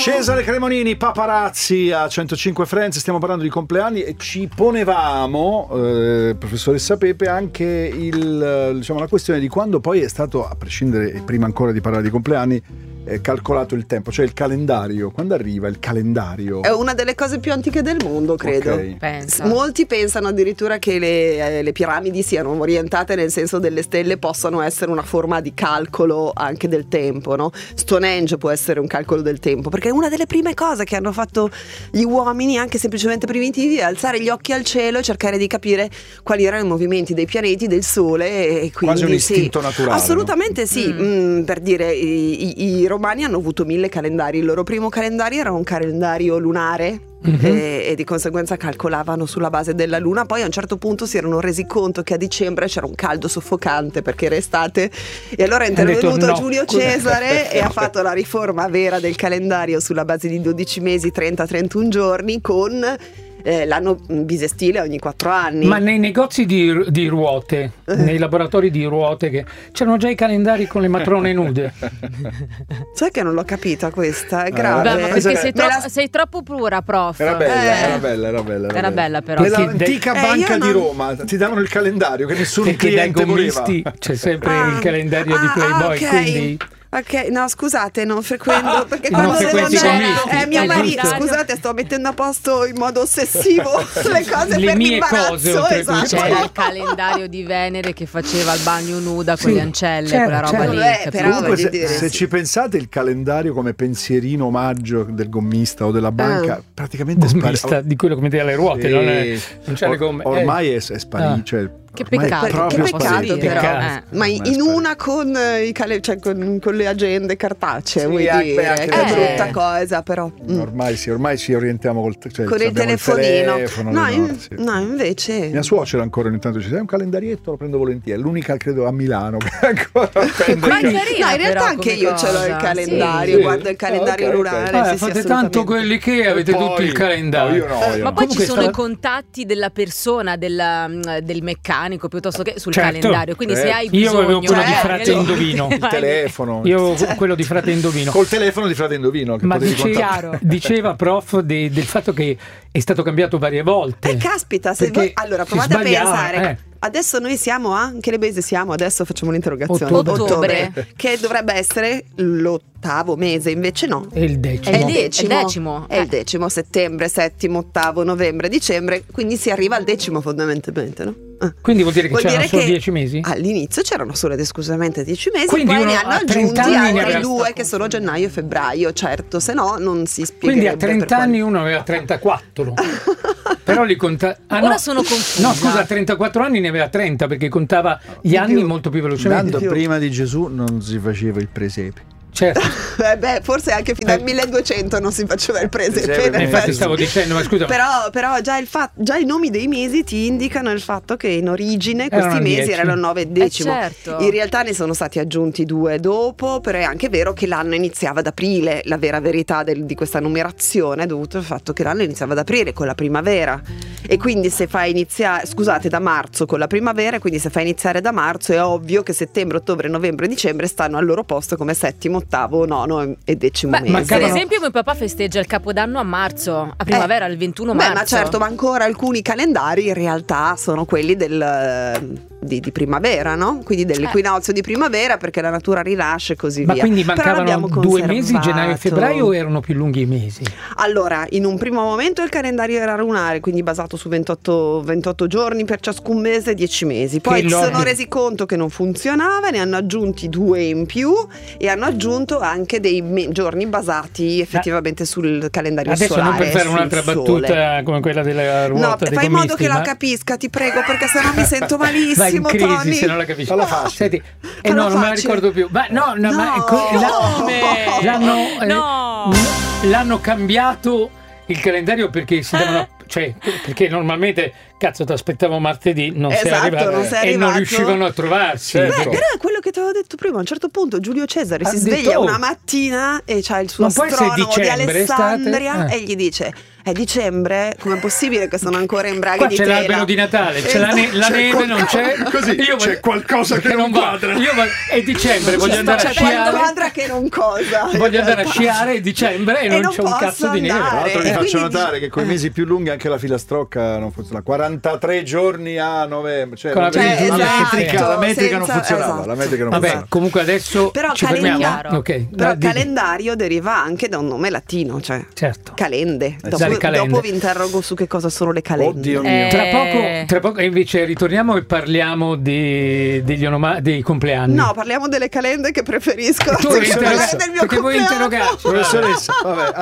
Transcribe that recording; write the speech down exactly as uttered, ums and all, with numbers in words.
Cesare Cremonini, paparazzi a centocinque Friends, stiamo parlando di compleanni e ci ponevamo, eh, professoressa Pepe, anche il, diciamo, la questione di quando poi è stato, a prescindere prima ancora di parlare di compleanni, è calcolato il tempo, cioè il calendario. Quando arriva il calendario? È una delle cose più antiche del mondo, credo. Okay. Pensa. Molti pensano addirittura che le, eh, le piramidi siano orientate nel senso delle stelle possano essere una forma di calcolo anche del tempo, no? Stonehenge può essere un calcolo del tempo, perché è una delle prime cose che hanno fatto gli uomini, anche semplicemente primitivi, è alzare gli occhi al cielo e cercare di capire quali erano i movimenti dei pianeti, del sole, e quindi quasi un istinto sì, naturale. assolutamente, no? sì. Mm. Mm, per dire, i, i, i romani hanno avuto mille calendari. Il loro primo calendario era un calendario lunare, mm-hmm. e, e di conseguenza calcolavano sulla base della luna. Poi a un certo punto si erano resi conto che a dicembre c'era un caldo soffocante perché era estate, e allora è intervenuto no. Giulio Cesare e ha fatto la riforma vera del calendario sulla base di dodici mesi, trenta trentuno giorni, con Eh, l'anno bisestile ogni quattro anni. Ma nei negozi di, di ruote, nei laboratori di ruote, che c'erano già i calendari con le matrone nude. Sai che non l'ho capita questa, è grave. Beh, ma perché sei, tro- la... sei troppo pura, prof. Era bella, Eh. era bella, era bella. Era bella, però. Nell'antica Eh, banca io di non- Roma ti davano il calendario che nessun Perché dai cliente voleva. gommisti c'è sempre Ah. il calendario di Ah, Playboy, ok. quindi Ok, no, scusate, non frequento perché non quando devo frequenti andare gommisti, è mio è marito, giusto. scusate, sto mettendo a posto in modo ossessivo le cose Le per mie l'imbarazzo, cose, oltretutto. esatto. C'era il calendario di Venere che faceva il bagno nuda con Sì, le ancelle, certo, quella roba certo. lì. Vabbè, capito? però Comunque se, voglio dire, se sì. ci pensate, il calendario come pensierino omaggio del gommista o della banca Ah. praticamente è gommista sparito. di quello che metteva le ruote, non, è, non c'è le gomme. Ormai è, è sparito, Ah. cioè, Che ormai è peccato, che proprio peccato sparito. però, Peccato. Eh. ma Ormai in è sparito. una con, eh, i cale- cioè, con, con le agende cartacee, Sì, vuoi anche- dire, anche che le- brutta cosa però. Mm. Ormai sì, ormai ci orientiamo col cioè, Con il abbiamo telefonino. telefono, no, le in- note, sì. no, invece Mia suocera ancora ogni tanto dice: "Hai un calendarietto? Lo prendo volentieri." È l'unica, credo, a Milano che ancora prende Ma il è cal- carina, no, in realtà però, anche come io ce l'ho il cosa. calendario, Sì. guardo il calendario Ah, ok, ok. rurale. Ah, sì, sì, fate assolutamente. tanto quelli che avete Poi- tutti il calendario. No, io no, io Ma no. poi Comunque ci sono stava- i contatti della persona, della- del meccanico, piuttosto che sul Certo. calendario. Quindi se Eh. hai Io bisogno, avevo quello di eh, frate lo- Indovino. Il telefono. Io avevo quello di frate Indovino. Col telefono di frate Indovino che Ma potevi dice- contattare. diceva prof de- del fatto che è stato cambiato varie volte. Eh, caspita, se Perché voi... Allora, si provate a sbagliava, pensare. eh. Adesso noi siamo a... Che le mese siamo? Adesso facciamo l'interrogazione. Ottobre. Che dovrebbe essere l'ottavo mese, invece no. E il decimo. È il È decimo. il decimo. È il Eh. decimo, settembre, settimo, ottavo, novembre, dicembre. Quindi si arriva al decimo fondamentalmente, no? Ah. Quindi vuol dire che Vuol c'erano dire solo che dieci mesi? All'inizio c'erano solo ed esclusivamente dieci mesi, Quindi poi uno ne hanno a trenta aggiunti anni ne altri aveva- due che sono gennaio e febbraio, certo, se no non si Quindi a spiegherebbe. trenta per anni uno aveva trentaquattro. Però li conta. Ah, Ora no. sono confusa. No, scusa, a trentaquattro anni ne aveva trenta perché contava gli anni più. molto più velocemente. Tanto più. prima di Gesù non si faceva il presepe. Certo. Eh beh, forse anche fino al Eh. milleduecento non si faceva il presepe. Presepe, in eh, Infatti effetti. stavo dicendo, ma scusa, Però, però già, il fa- già i nomi dei mesi ti indicano il fatto che in origine questi Erano mesi dieci. erano nove e decimo. Eh, certo. In realtà ne sono stati aggiunti due dopo, però è anche vero che l'anno iniziava ad aprile. La vera verità del- di questa numerazione è dovuta al fatto che l'anno iniziava ad aprile con la primavera. E quindi se fai iniziare, scusate, da marzo con la primavera, quindi se fai iniziare da marzo è ovvio che settembre, ottobre, novembre e dicembre stanno al loro posto come settimo, ottavo, nono e decimo Beh, mese. per mancavano- esempio mio papà festeggia il Capodanno a marzo, a primavera il ventuno marzo. Beh, ma certo, ma ancora alcuni calendari in realtà sono quelli del, di, di primavera, no? Quindi dell'equinozio di primavera, perché la natura rinasce e così ma via. quindi Però mancavano l'abbiamo due mesi, conservato. gennaio e febbraio, o erano più lunghi i mesi? Allora, in un primo momento il calendario era lunare, quindi basato su ventotto, ventotto giorni per ciascun mese, dieci mesi. Poi Che si lo- sono resi conto che non funzionava, ne hanno aggiunti due in più e hanno aggiunto anche dei me- giorni basati effettivamente sul calendario Adesso solare. non per fare sul un'altra sole. battuta come quella della ruota No, dei fai in modo gommisti, che la ma- capisca, ti prego, perché sennò mi sento Vai in malissimo, crisi Tony. se non la capisci. Falla facile. Senti, eh Falla no, non me la facile. ricordo più. Ma no, no, ma No. ecco, la- Come? l'hanno, eh, No. l'hanno cambiato il calendario perché si devono, cioè, perché normalmente cazzo, ti aspettavo martedì, non sei Esatto, arrivato, non sei e arrivato. non riuscivano a trovarsi. Certo. Beh, però è quello che ti avevo detto prima. A un certo punto Giulio Cesare Ha si detto, sveglia "Oh, una mattina e c'ha il suo non può essere astronomo di dicembre, Alessandria estate? Eh. e gli dice: è dicembre? Com'è possibile che sono ancora in braghe Qua di c'è tela? l'albero di Natale, c'è la, ne- la C'è neve, non c'è. qualcosa- così, Io c'è qualcosa che non va. quadra. Io va- è dicembre, voglio C'è andare a c'è qualche sciare. quadra che non cosa. Voglio in andare a realtà. sciare, è dicembre e, E non non c'è un posso cazzo di neve. andare. Tra l'altro vi E faccio quindi notare dici- che con i mesi più lunghi anche la filastrocca non funziona. quarantatré giorni a novembre, cioè, Con la la, Cioè, metrica, esatto, la metrica non senza- funzionava. esatto. La metrica non Vabbè, funzionava. comunque adesso Però ci fermiamo. calendario. Ok, Però dai, di- calendario deriva anche da un nome latino, cioè certo. calende. Dopo, dalle calende. dopo vi interrogo su che cosa sono le calende. Oddio mio. Eh, Tra poco, tra poco, e invece ritorniamo e parliamo di, degli onoma- dei compleanni. No, parliamo delle calende che preferisco. Tu Le eri calende interrogato, del mio perché vuoi compleanno. interrogarci? Professoressa, vabbè,